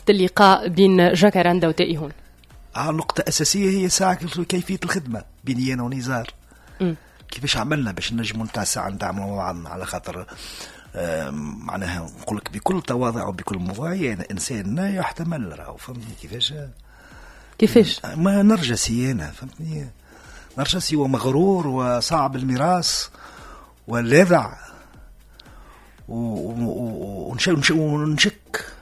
اللقاء بين جاكاراندا وتائهون؟ نقطة أساسية هي ساعة كيفية الخدمة بيني أنا ونزار. كيفاش عملنا باش نجموا نتاع ساعة نتعاملوا مع بعضنا، على خاطر معناها نقول لك بكل تواضع وبكل موضوعية أنا إنسان يحتمل، راهو فهمتني كيفاش ما نرجسي أنا، فهمتني نرجسي ومغرور وصعب الميراث واللاذع ونشك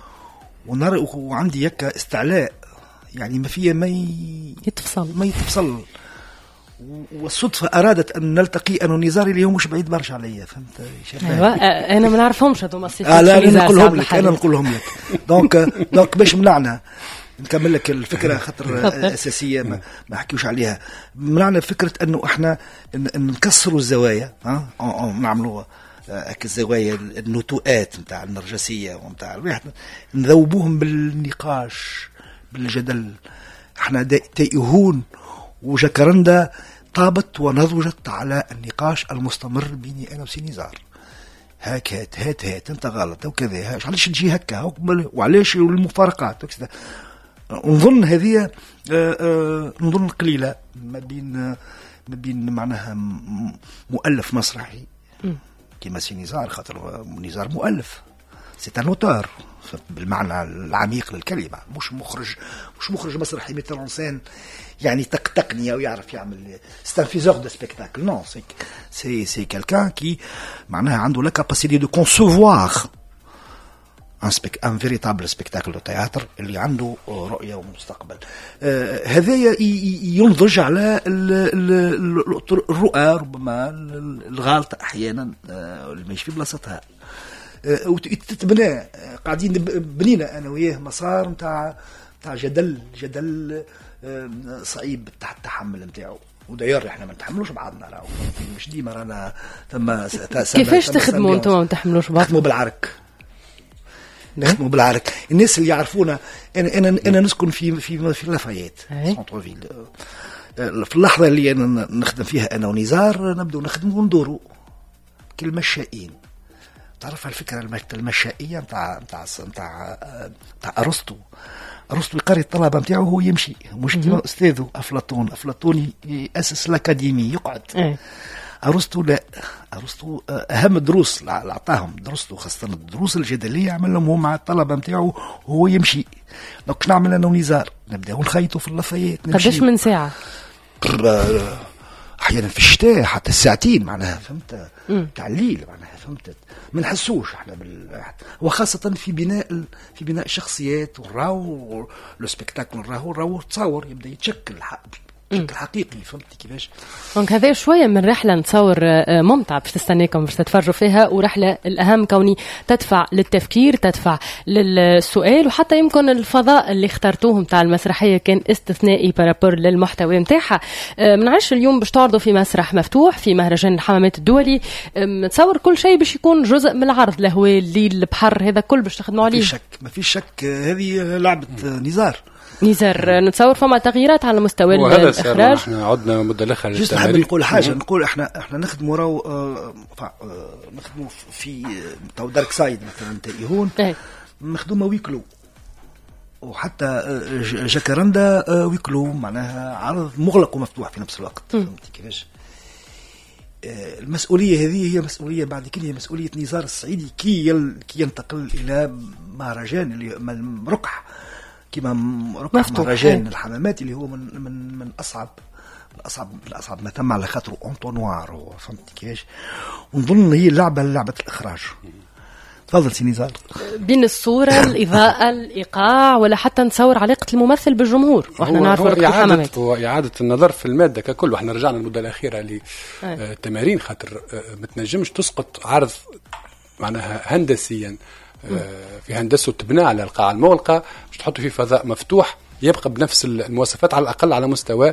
وعندي يكا استعلاء، يعني ما فيها ما يتفصل. والصدفة أرادت أن نلتقي أنا ونزار اليوم مش بعيد برشا عليا، فهمت؟ أيوة أنا ما نعرفهمش هذوما الصفات. لا أنا نقولهم لك دونك باش منعنا نكمل لك الفكرة خاطر أساسية ما حكيوش عليها. منعنا فكرة أنه إحنا نكسروا الزوايا، نعملوا الزوايا النتوءات متاع النرجسية ومتاع الريح، نذوبوهم بالنقاش بالجدل. إحنا تائهون وجاكاراندا طابت ونضجت على النقاش المستمر بيني أنا وسينيزار. هات أنت غلط وكذا، علاش تجي هكا وعلاش المفارقات. نظن هذه نظن قليلة ما بين معناها مؤلف مسرحي كما سينيزار، خاطر نزار مؤلف سيت نوتور بالمعنى العميق للكلمة، مش مخرج مسرحي ميترونسين يعني تقنية ويعرف يعمل ستانفيزور دو سبيكتاكل. نو سي كالكان كي معناها عنده لا كاباسيتي دو كونسوفوار ان فيريتابل سبيكتاكل دو تياتر اللي عنده رؤية ومستقبل. هذا ينضج على الرؤى ربما الغالطة أحيانا اللي ماشي في بلاصتها، وتتبنى قاعدين بنينا أنا وياه مسار متاع جدل صعيب تحت التحمل نتاعو. وداير احنا ما نتحملوش بعضنا، راهو مش ديما رانا ثم كيفاش تخدموا انتم ما نتحملوش بعض؟ نخدموا بالعرك. الناس اللي يعرفونا انا نسكن في لافايت سونتر فيل. في اللحظه اللي انا نخدم فيها انا ونزار نبدو نخدم وندوروا كالمشائين. تعرف على الفكره المشائيه نتاع ارسطو يقري الطلبه نتاعو هو يمشي، مش كيما استاذه افلاطون ياسس الاكاديمي يقعد. ارسطو لا، ارسطو اهم دروس اللي عطاهم درسته خاصه الدروس الجدليه عملهم هو مع الطلبه نتاعو هو يمشي. دونك نعمل انا ونزار نبداو نخيطوا في اللفايات. قداش من ساعه؟ احيانا في الشتاء حتى الساعتين معناها، فهمت؟ تاع الليل معناها، فهمت؟ ما نحسوش احنا وخاصه في بناء الشخصيات والراو لو سبيكتاكل راهو تصور يبدا يتشكل بشكل حقيقي، فهمت كيفاش؟ دونك هذا شويه من رحله نتصور ممتعه باش تستناكم باش تتفرجوا فيها، ورحله الاهم كوني تدفع للتفكير، تدفع للسؤال، وحتى يمكن الفضاء اللي اخترتوه نتاع المسرحيه كان استثنائي بارابور للمحتوى نتاعها. منعرفش اليوم باش تعرضوا في مسرح مفتوح في مهرجان الحمامات الدولي، نتصور كل شيء باش يكون جزء من العرض، الهواء الليل البحر هذا كل باش تخدموا عليه. ما في شك هذه لعبه نزار. نتصور فما تغييرات على مستوى الإخراج. احنا عدنا مدة الأخرى جست نحب نقول حاجة، نقول احنا نخدموا نخدموا في دارك سايد مثلا تائهون مخدومة ويكلو، وحتى جاكاراندا ويكلو معناها عرض مغلق ومفتوح في نفس الوقت. فهمتي كيفاش؟ المسؤولية هذه هي مسؤولية بعد كل هي مسؤولية نزار الصعيدي كي ينتقل إلى مهرجان اللي رقح كما مهرجان الحمامات اللي هو من اصعب ما تم على خاطر اونطونوار، هو فهمت كيفاش؟ ونظن هي لعبه الاخراج. تفضل سي نزار. بين الصوره الاضاءه الايقاع ولا حتى نتصور علاقه الممثل بالجمهور، واحنا نعرف الحمامات اعاده النظر في الماده ككل. واحنا رجعنا المده الاخيره للتمارين خاطر ما تنجمش تسقط عرض معناها هندسيا في هندسه تبنى على القاعة المغلقة باش تحطوا في فضاء مفتوح يبقى بنفس المواصفات على الأقل على مستوى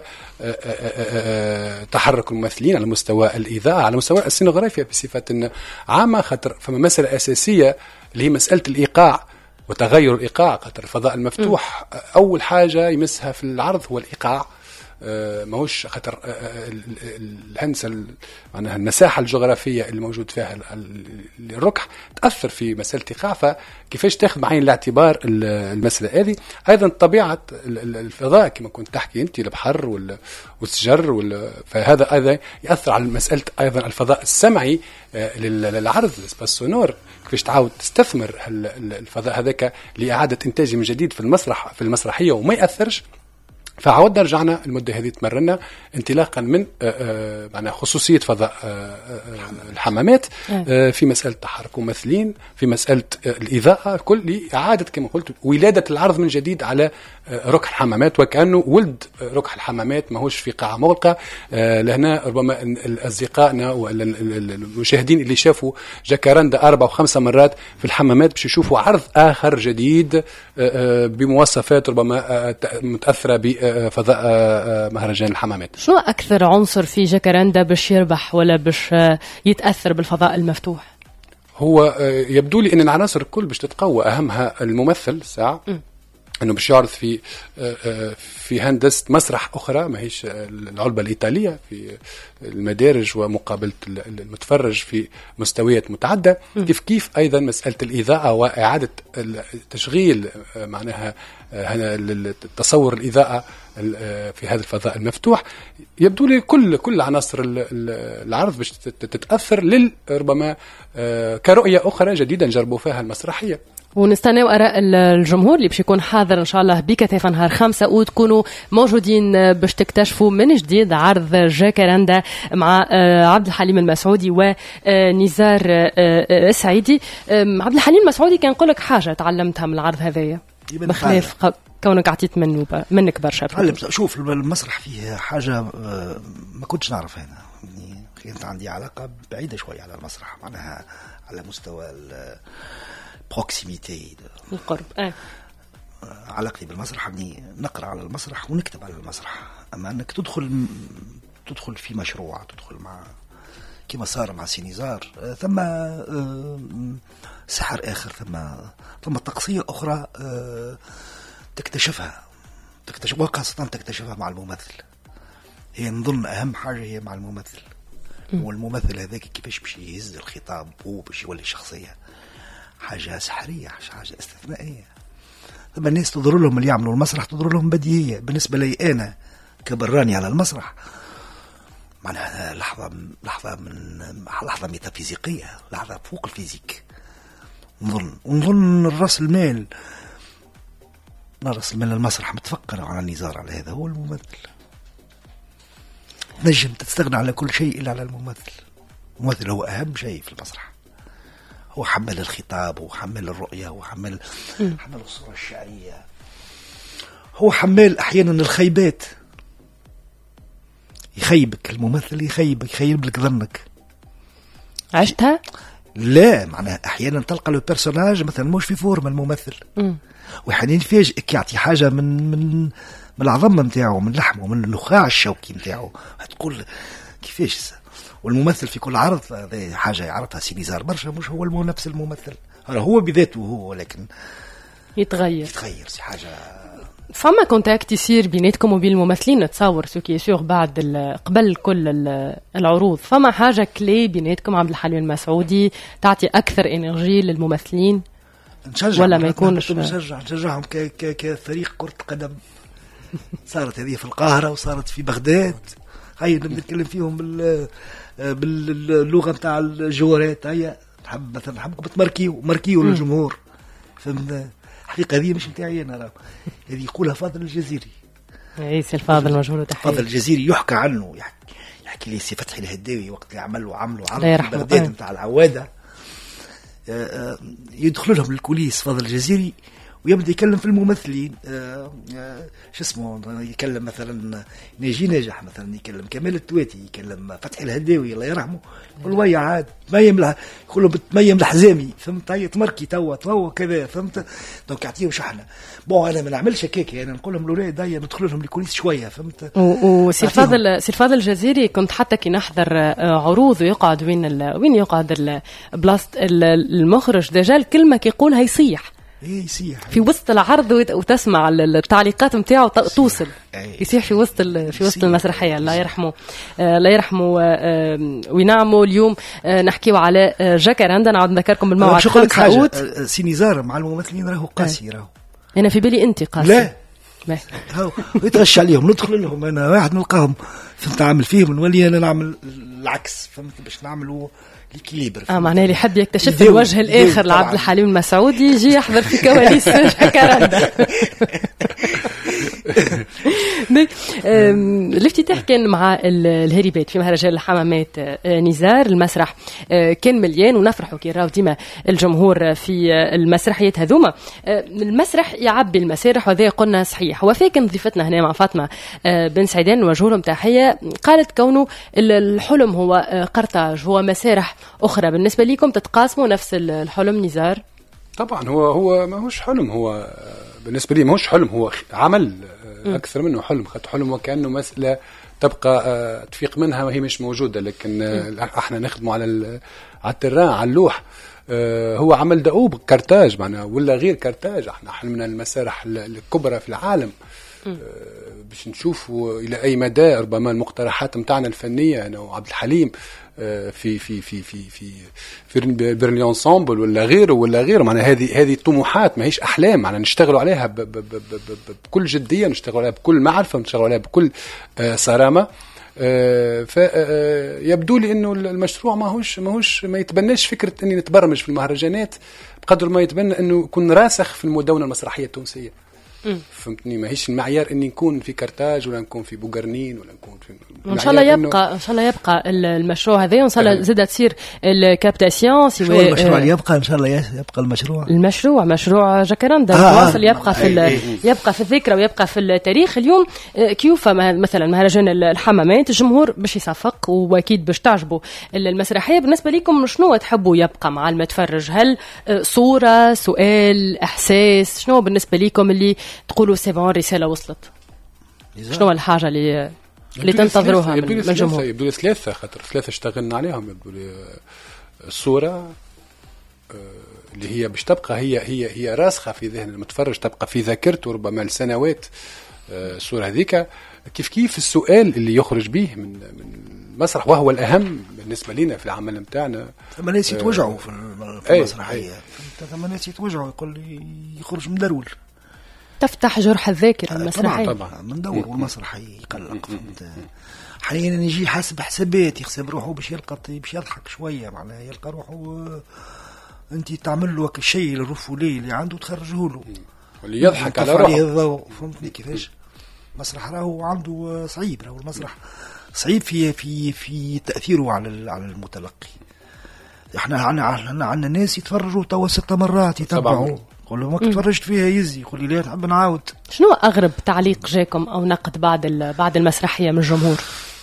تحرك الممثلين، على مستوى الإذاعة، على مستوى السينوغرافيا بصفة عامة. خاطر فما مسألة أساسية اللي هي مسألة الإيقاع وتغير الإيقاع. خاطر الفضاء المفتوح أول حاجة يمسها في العرض هو الإيقاع، ماهوش خاطر الهندسة معناها المساحة الجغرافية اللي موجود فيها الركح تأثر في مسألة إيقاع. فكيفاش تاخذ بعين الاعتبار المسألة هذه. أيضا طبيعة الفضاء كما كنت تحكي أنت، البحر والشجر فهذا أيضا يأثر على مسألة أيضا الفضاء السمعي للعرض الاسباس سونور، كيفاش تعاود تستثمر الفضاء هذاك لإعادة إنتاجه من جديد في المسرحية وما يأثرش. فعودنا رجعنا المدة هذه تمرنا انطلاقا من معناها خصوصية فضاء الحمامات في مسألة تحرك ممثلين، في مسألة الإضاءة، كل لإعادة كما قلت ولادة العرض من جديد على ركح الحمامات، وكأنه ولد ركح الحمامات ماهوش في قاعة مغلقة. لهنا ربما أصدقائنا والمشاهدين اللي شافوا جاكاراندا 4 و5 مرات في الحمامات باش يشوفوا عرض آخر جديد بمواصفات ربما متأثرة بفضاء مهرجان الحمامات. شو أكثر عنصر في جاكاراندا باش يربح ولا باش يتأثر بالفضاء المفتوح؟ هو يبدو لي أن العناصر الكل باش تتقوى، أهمها الممثل ساعة أنه باش يعرض في هندسة مسرح أخرى ما هيش العلبة الإيطالية في المدارج ومقابلة المتفرج في مستويات متعددة. كيف أيضا مسألة الإضاءة وإعادة تشغيل معناها تصور الإضاءة في هذا الفضاء المفتوح. يبدو لي كل عناصر العرض باش تتأثر ربما كرؤية أخرى جديدة نجربوا فيها المسرحية. ونستناو آراء الجمهور اللي باش يكون حاضر إن شاء الله بكثافة نهار 5 وتكونوا موجودين باش تكتشفوا من جديد عرض جاكاراندا مع عبد الحليم المسعودي ونزار السعيدي. عبد الحليم المسعودي كان نقول لك حاجة تعلمتها من العرض هذايا بخلاف كونك عطيت منك برشا. شوف المسرح فيه حاجة ما كنتش نعرف هنا، يعني كانت عندي علاقة بعيدة شوية على المسرح، معناها على مستوى بروكسيميتي القرب. علاقتي بالمسرح اني نقرا على المسرح ونكتب على المسرح، اما انك تدخل في مشروع، تدخل مع كما صار مع سينيزار، ثم سحر اخر، ثم تقصيه اخرى تكتشفها وخاصه تكتشفها مع الممثل. هي نظن اهم حاجه هي مع الممثل، والممثل هذاك كيفاش باش يهز الخطاب وباش يولي شخصيه، حاجة سحرية، حاجة استثنائية. ثم الناس تضر لهم اللي يعملوا المسرح تضر لهم بديهية. بالنسبة لي أنا كبراني على المسرح معناها لحظة ميتافيزيقية، لحظة فوق الفيزيك. نظن رأس المال المسرح متفقر على النزار على هذا هو الممثل. نجم تستغنى على كل شيء إلا على الممثل. الممثل هو أهم شيء في المسرح، هو حمل الخطاب، هو حمل الرؤية، هو حمل الصورة الشعرية، هو حمل أحيانا الخيبات. يخيبك الممثل، يخيب لك ظنك. عشتها؟ لا، معناها أحيانا تلقى له بيرسوناج مثلا مش في فورم الممثل، وحين يفاجئك يعطي حاجة من العظم نتاعو، من لحمه، من النخاع الشوكي نتاعو، هتقول كيفاش. والممثل في كل عرض هذه حاجة يعرضها سينيزار برشا، مش هو نفس الممثل، هو بذاته هو، لكن يتغير حاجة. فما كونتاكت يصير بيناتكم وبين الممثلين، نتصور سوكي سيغ بعد قبل كل العروض، فما حاجة كلي بيناتكم عبد الحليم المسعودي تعطي أكثر إنرجي للممثلين؟ نشجع ولا ما يكونش؟ نشجعهم كفريق كرة قدم. صارت هذه في القاهرة وصارت في بغداد، هيا نتكلم فيهم باللغة نتاع الجوارات. هيا نحبكم تماركيو للجمهور. فهمت؟ الحقيقة هذه مش نتاعي أنا، هذه يقولها فاضل الجزيري. سي الفاضل مجهول تحية. فاضل الجزيري يحكى عنه، يحكي لي سي فتحي الهداوي وقت اللي عملوا عرض في بغداد نتاع العوادة، يدخل لهم الكوليس فاضل الجزيري ويبدأ يكلم في الممثلين. شو اسمه، يكلم مثلا ناجي ناجح، مثلا يكلم كمال التواتي، يكلم فتحي الهداوي الله يرحمه، يقول ويا عاد ما يملح، يقول له بتميم الحزامي، فهمت؟ هي تمركي توا كذا، فهمت؟ دونك يعطيهم شحنه. انا ما نعملش هكاك، انا نقول لهم الاولاد هيا ندخل لهم الكوليس شويه، فهمت؟ وسي الفاضل الجزيري كنت حتى كي نحضر عروض ويقعد وين يقعد بلاصه المخرج، دجا الكلمه كي يقولها يصيح يسيح في وسط العرض وتسمع التعليقات نتاعو توصل يسيح في وسط المسرحيه. الله يرحمه الله يرحمه وينعمه. اليوم نحكيو على جاكاراندا. نعاود نذكركم بالموعد 5 أوت. سي نزار مع الممثلين راهو قاسي راهو. انا في بالي انت قاسي. لا هاو يتغش عليهم ندخل لهم انا واحد نلقاهم فهمت عامل فيهم نولي انا نعمل العكس فهمت باش نعملوا الكليبر. معناها اللي يحب يكتشف الوجه الاخر لعبد الحليم المسعودي يجي يحضر في كواليس جاكاراندا. الافتتاح كان مع الهريبات في مهرجان الحمامات نزار. المسرح كان مليان ونفرحوا كي راهو ديما الجمهور في المسرحيات هذوما. المسرح يعبي المسارح وهذا قلنا صحيح. وفاكن ضيفتنا هنا مع فاطمة بن سعيدان نوجه لهم تحية. قالت كونه الحلم هو قرطاج هو مسارح أخرى بالنسبة لكم تتقاسموا نفس الحلم نزار. طبعا هو ماهوش حلم. هو بالنسبة لي ماهوش حلم هو عمل أكثر منه حلم. خد حلم وكأنه مسألة تبقى تفيق منها وهي مش موجودة لكن احنا نخدموا على التران على اللوح. هو عمل دؤوب كرتاج معنا ولا غير كرتاج. احنا حلمنا المسارح الكبرى في العالم باش نشوفوا إلى أي مدى ربما المقترحات متاعنا الفنية أنا وعبد الحليم في في في في في في برني انسامبل ولا غيره معناها هذه الطموحات ماهيش احلام. معنا نشتغلوا عليها بكل جديه نشتغلوا عليها بكل معرفه نشتغلوا عليها بكل صرامه. فيبدو لي انه المشروع ماهوش ما يتبناش فكره اني نتبرمج في المهرجانات بقدر ما يتبنى انه يكون راسخ في المدونه المسرحيه التونسيه. فهمتني ماهيش المعيار اني نكون في كرتاج ولا نكون في بوغرنين ولا نكون في ان شاء الله يبقى ان شاء الله يبقى المشروع هذا وان شاء الله زادت تصير الكابتاسيون سواء المشروع يبقى ان شاء الله يبقى المشروع جاكاراندا واصل يبقى في يبقى في الذكرى ويبقى في التاريخ. اليوم كيوفا مثلا مهرجان الحمامات الجمهور باش يصفق واكيد باش تعجبوا المسرحيه. بالنسبه لكم شنو تحبوا يبقى مع المتفرج؟ هل صوره سؤال احساس؟ شنو بالنسبه لكم اللي تقولوا سيفون رساله وصلت؟ شنو الحاجه اللي تنتظروها من الجمهور؟ يبدو لي ثلاثة خاطر ثلاثة اشتغلنا عليهم. يبدو لي الصورة اللي هي باش تبقى هي راسخة في ذهن المتفرج تبقى في ذاكرته ربما لسنوات. الصورة هذيك كيف السؤال اللي يخرج به من المسرح وهو الأهم بالنسبة لنا في العمل متاعنا. ثم ناس يتوجعوا في المسرحية. ثم ناس يتوجعوا يقول لي يخرج مدرول تفتح جرح الذاكرة المسرحية. طبعا من دور والمسرح يقلق. حاليا يجي حاسب حسابات يحسب روحه باش يضحك شوية معناها يلقى روحه انت تعمل له الشيء الرفولي اللي عنده تخرجه له واللي يضحك على روحه. فهمتني كيفاش؟ المسرح راهو عنده صعيب. راهو المسرح صعيب في تأثيره على المتلقي. احنا عندنا ناس يتفرجوا توا 6 مرات يتابعوا. قول له ما تفرجت فيها يزي يقول لي لا نحب نعاود. شنو أغرب تعليق جاكم أو نقد بعد المسرحية من الجمهور؟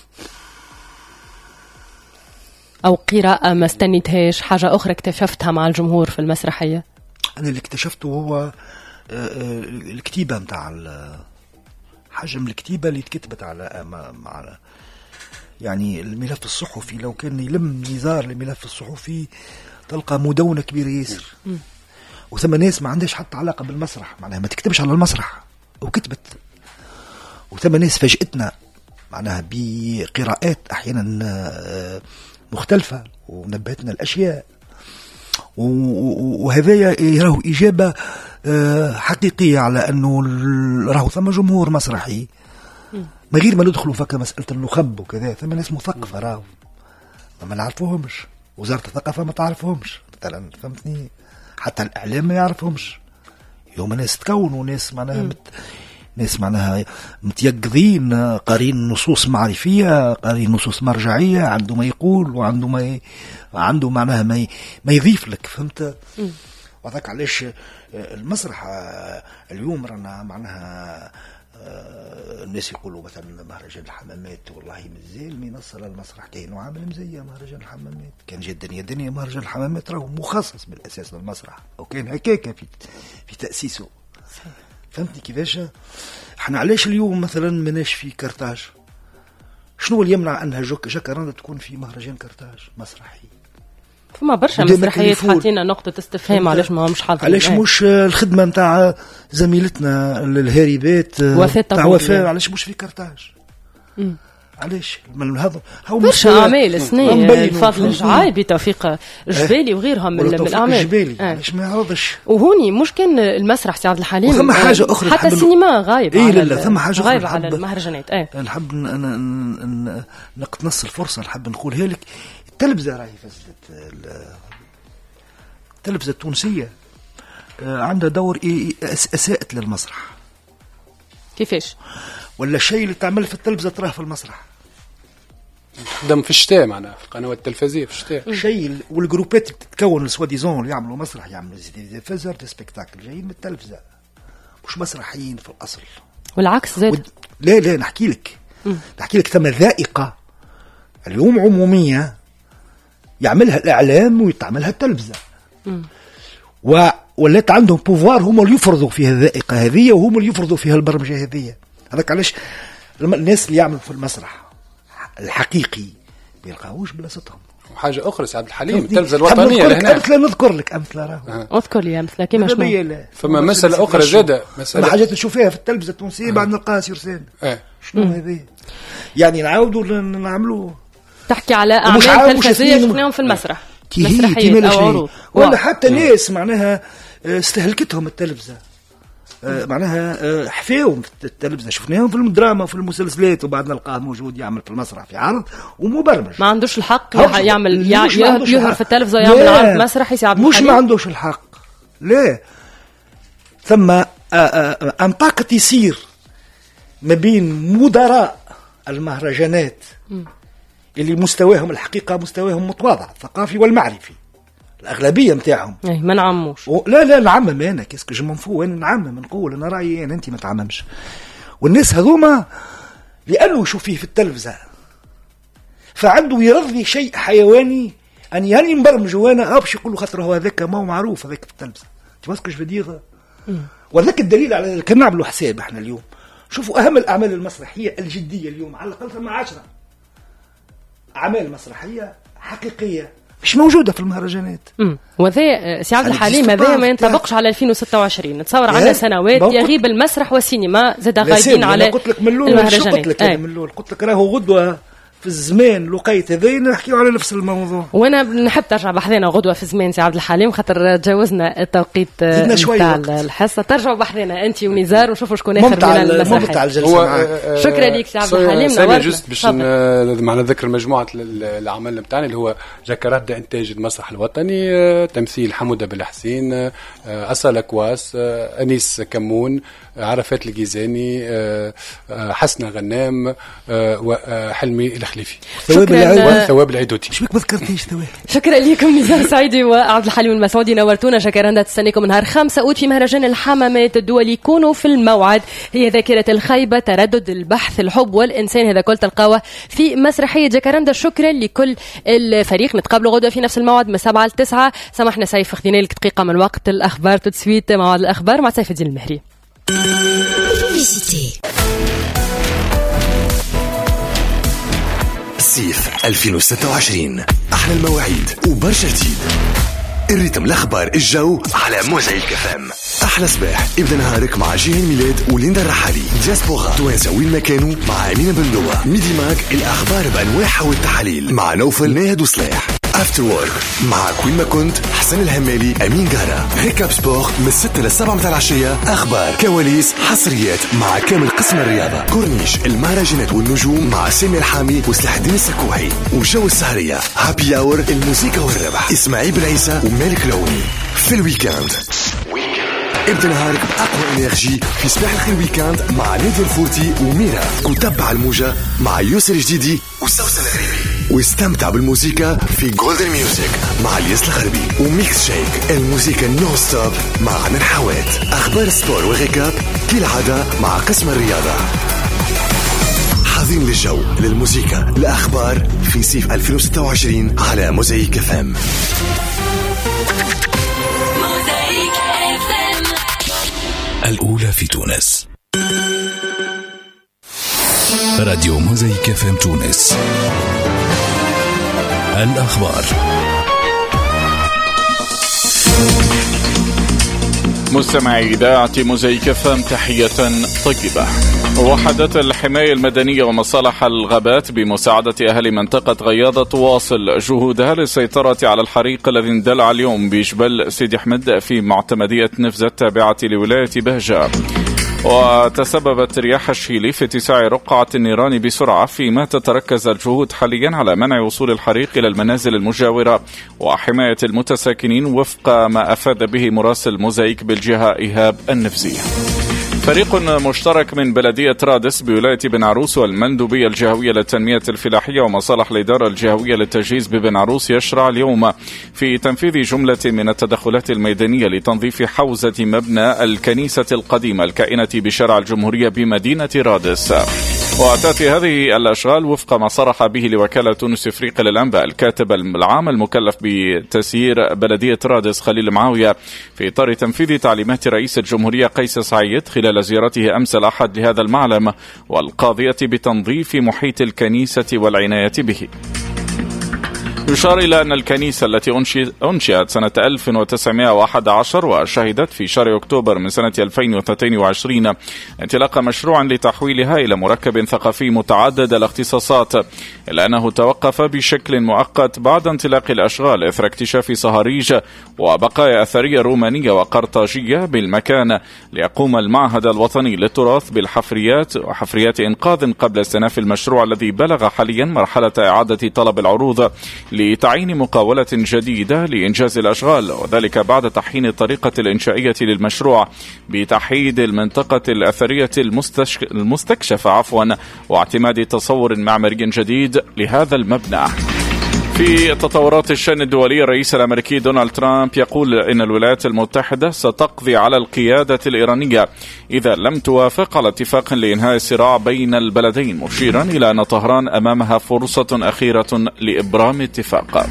أو قراءة ما استنيتهاش حاجة أخرى اكتشفتها مع الجمهور في المسرحية؟ أنا اللي اكتشفته هو الكتيبة متاع حجم الكتيبة اللي تكتبت على يعني الملف الصحفي. لو كان يلم نزار الملف الصحفي تلقى مدونة كبيرة ياسر. وثم ناس ما عندهاش حتى علاقة بالمسرح معناها ما تكتبش على المسرح وكتبت. وثم ناس فاجئتنا معناها بقراءات أحيانا مختلفة ونبهتنا الأشياء. وهذا يراه إجابة حقيقية على أنه راه ثم جمهور مسرحي ما غير ما ندخلوا فك مسألة النخب وكذا. ثم ناس مثقفة راهو ما نعرفوهمش. وزارة الثقافة ما تعرفهمش مثلا. فهمتني؟ حتى الإعلام ما يعرفهمش. يوم ناس تكونوا ناس معناها متيقظين قارين نصوص معرفية قارين نصوص مرجعية عنده ما يقول وعنده عنده معناها ما يضيف لك. فهمت؟ وذاك علاش المسرح اليوم رانا معناها الناس يقولوا مثلا مهرجان الحمامات والله مازال ما ينصل المسرح كاين عامل مزيه. مهرجان الحمامات كان جدا يدني مهرجان الحمامات راهو مخصص بالاساس للمسرح او كان هكاك في تاسيسه. فهمتني كيفاش؟ احنا علاش اليوم مثلا ماناش في كرتاج؟ شنو اللي يمنع انها جاكاراندا تكون في مهرجان كرتاج مسرحي؟ فما برشا مسرحيات حاطين نقطة استفهام علاش ما همش حاضرين. علاش مش الخدمة نتاع زميلتنا الهاربات تاع وفاء علاش مش في كارتاج؟ علاش من هذا برشا اعمال سنين الفضل الجعايبي توفيق الجبالي وغيرهم من الاعمال الجبالي علاش ما يعرضش. وهوني مش كان المسرح سي عبد الحليم ثم حاجه اخرى حتى السينما غايب لا ثم حاجه اخرى غايب على المهرجانات. نحب نقتنص الفرصه نحب نقولها لك. التلفزه راهي فسدت. التلفزه التونسيه عندها دور اساءت للمسرح. كيفاش؟ ولا الشيء اللي تعمل في التلفزة تراه في المسرح. تخدم في الشتاء معناها في القنوات التلفزية في الشتاء. الشيء والجروبات تتكون سوا ديزون اللي يعملوا مسرح يعملوا دي فازر دي سبيكتاكل جايين من التلفزة مش مسرحيين في الأصل. والعكس زاد. لا نحكي لك ثم ذائقة اليوم عمومية يعملها الإعلام ويتعملها التلفزة. ولات عندهم بوفوار هم اللي يفرضوا فيها الذائقة هذه وهم اللي يفرضوا فيها البرمجة هذه. هذاك علاش الناس اللي يعملوا في المسرح الحقيقي ما يلقاوش بلاصتهم. وحاجة أخرى سي عبد الحليم التلفزة الوطنية لهنا. نذكر لك أمثلة راهو. اذكر لي أمثلة كيما شنو؟ فما مسألة أخرى زادة مسألة حاجات نشوفها في التلفزة التونسية بعد نلقاها سيرسان. شنو هذه؟ يعني نعاودوا نعملوا. تحكي على أعمال تلفزية شفناهم في المسرح. مسرحيات أو عروض. ولا حتى ناس معناها استهلكتهم التلفزة. معناها حفاهم في التلفزة شفناهم في الدراما وفي المسلسلات وبعد نلقاه موجود يعمل في المسرح في عرض ومبرمج. ما عندوش الحق يعمل يظهر في التلفزة يعمل عرض مسرحي سي عبد الحليم. مش ما عندوش الحق لا ثم انطاقة يصير ما بين مدراء المهرجانات اللي مستواهم الحقيقة مستواهم متواضع الثقافي والمعرفي الأغلبية متاعهم ما نعموش. لا نعمم أنا كيسك جو منفو أنا نعمم نقول أنا رأيي أنا أنت ما تعممش. والناس هذوما لأنه يشوف فيه في التلفزة فعنده يرضي شيء حيواني أن يعني نبرمج وأنا باش يقولوا خاطر هو هذاك ما هو معروف هذاك في التلفزة. تمسك جو بديغ وذاك الدليل على كان نعملوا حساب احنا اليوم. شوفوا أهم الأعمال المسرحية الجدية اليوم على الأقل ثم 10 أعمال مسرحية حقيقية مش موجودة في المهرجانات. وذا سي عبد الحليم هذا ما ينطبقش على 2026. نتصور عندنا سنوات يغيب المسرح والسينما زاد غايبين على المهرجانات. قلت لك راهو غدوة في الزمان لقيت هذين نحكيو على نفس الموضوع. وانا نحب ترجع بحذنا غدوه في زمان سي عبد الحليم خاطر تجاوزنا التوقيت نتاع الحصه. ترجعوا بحذنا انت ونزار ونشوفوا شكون اخر من المسرحيين. شكرا لك سي عبد الحليم نورتنا. جست باش معنا ذكر مجموعه الاعمال نتاعنا اللي هو جاكارتا انتاج المسرح الوطني تمثيل حموده بالحسين أصالة كواس انيس كمون عرفات الجيزاني حسنة غنام وحلمي الخليفي. ثواب العيدوتي. شو بك ما ذكرتيش ثواب. شكرا لكم نزار سعيدي وعبد الحليم المسعودي نورتونا. شكرا تستنيكم نهار 5 أوت في مهرجان الحمامات الدولي. كونوا في الموعد. هي ذاكرة الخيبة تردد البحث الحب والإنسان هذا كل تلقاوه في مسرحية جاكارندا. شكرا لكل الفريق. نتقابلوا غدا في نفس الموعد من 7 ل 9. سامحنا سيف خذينا لك دقيقة من وقت الأخبار تسويت موعد الأخبار مع سيف الدين المهري. صيف 2026 أحلى المواعيد وبرشا جديد. الريتم الأخبار الجو على موزايك FM. أحلى صباح ابدأ نهارك مع جيهان ميلاد وليندا الرحالي. دياسبورا توانسة وين ما كانوا مع أمينة بندوة. ميدي ماك الأخبار بأنواعها والتحاليل مع نوفل ناهد وصلاح. افتر وورك مع كوين ما كنت حسن الهمالي امين قهرة. ريكاب سبور من 6 ل 7 متاع العشيه. اخبار كواليس حصريات مع كامل قسم الرياضه. كورنيش المهرجانات والنجوم مع سامي الحامي وسلاح الدين السكوحي. وجو السهريه هابي اور الموسيقى والربح اسماعيل بن عيسى ومالك لوني. في الويكاند ابدأ نهارك بأقوى انرجي في صباح الخير ويكاند مع نادي الفورتي وميرا. وتبع الموجة مع يوسر جديدي وسوسن الغريبي. واستمتع بالموسيقى في جولدن ميوزك مع الياس الخربي. وميكس شيك الموسيقى نو ستوب مع عمر حوات. أخبار السبور وغيكاب كالعادة مع قسم الرياضة. حاضرين للجو للموسيقى الأخبار في صيف 2026 على موزايك FM. الأولى في تونس. راديو موزايك FM تونس. الأخبار. مستمعي إذاعة موزايك فام، تحية طيبة. وحدات الحماية المدنية ومصالح الغابات بمساعدة أهل منطقة غياضة تواصل جهودها للسيطرة على الحريق الذي اندلع اليوم بجبل سيدي أحمد في معتمدية نفزة التابعة لولاية بهجة. وتسببت رياح الشيلي في اتساع رقعة النيران بسرعة، فيما تتركز الجهود حاليا على منع وصول الحريق إلى المنازل المجاورة وحماية المتساكنين، وفق ما أفاد به مراسل موزايك بالجهة إيهاب النفزي. فريق مشترك من بلدية رادس بولاية بن عروس والمندوبية الجهوية للتنمية الفلاحية ومصالح الإدارة الجهوية للتجهيز ببن عروس يشرع اليوم في تنفيذ جملة من التدخلات الميدانية لتنظيف حوزة مبنى الكنيسة القديمة الكائنة بشارع الجمهورية بمدينة رادس. وتأتي هذه الأشغال وفق ما صرح به لوكالة تونس إفريقيا للأنباء الكاتب العام المكلف بتسيير بلدية رادس خليل معاوية في إطار تنفيذ تعليمات رئيس الجمهورية قيس سعيد خلال زيارته أمس الأحد لهذا المعلم والقاضية بتنظيف محيط الكنيسة والعناية به. يشار إلى أن الكنيسة التي أنشئت سنة 1911 وشهدت في شهر أكتوبر من سنة 2022 انطلاق مشروع لتحويلها إلى مركب ثقافي متعدد الاختصاصات، إلا أنه توقف بشكل مؤقت بعد انطلاق الأشغال إثر اكتشاف صهاريج وبقايا أثرية رومانية وقرطاجية بالمكان، ليقوم المعهد الوطني للتراث بالحفريات وحفريات إنقاذ قبل استئناف المشروع الذي بلغ حاليا مرحلة إعادة طلب العروض لتعيين مقاولة جديدة لإنجاز الأشغال، وذلك بعد تحيين الطريقة الإنشائية للمشروع بتحييد المنطقة الأثرية المستكشفة واعتماد تصور معماري جديد لهذا المبنى. في تطورات الشأن الدولي، الرئيس الأمريكي دونالد ترامب يقول إن الولايات المتحدة ستقضي على القيادة الإيرانية إذا لم توافق على اتفاق لإنهاء الصراع بين البلدين، مشيرا إلى أن طهران أمامها فرصة أخيرة لإبرام اتفاق.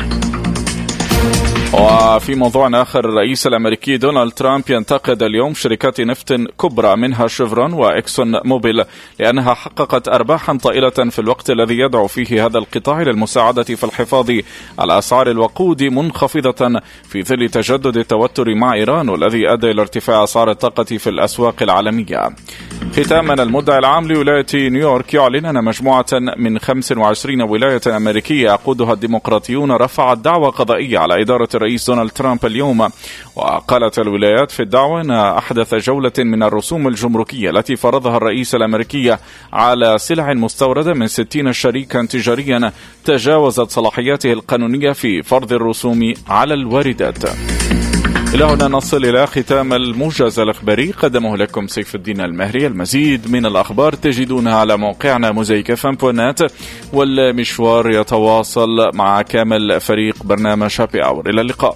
وفي موضوع آخر، الرئيس الأمريكي دونالد ترامب ينتقد اليوم شركات نفط كبرى منها شيفرون وإكسون موبيل لأنها حققت أرباحا طائلة في الوقت الذي يدعو فيه هذا القطاع للمساعدة في الحفاظ على أسعار الوقود منخفضة في ظل تجدد التوتر مع إيران، والذي أدى إلى ارتفاع أسعار الطاقة في الأسواق العالمية. ختاما، المدعي العام لولاية نيويورك يعلن أن مجموعة من 25 ولاية أمريكية يقودها الديمقراطيون رفعت دعوى قضائية على إدارة الرئيس دونالد ترامب اليوم. وقالت الولايات في الدعوة أن أحدث جولة من الرسوم الجمركية التي فرضها الرئيس الأمريكي على سلع مستوردة من 60 شريكا تجاريا تجاوزت صلاحياته القانونية في فرض الرسوم على الواردات. إلى هنا نصل إلى ختام الموجز الإخباري، قدمه لكم سيف الدين المهري. المزيد من الأخبار تجدونها على موقعنا mozaikfm.net، والمشوار يتواصل مع كامل فريق برنامج هابي أور. إلى اللقاء.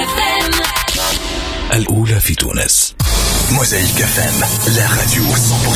الأولى في تونس. موزايك FM، لا راديو 100%.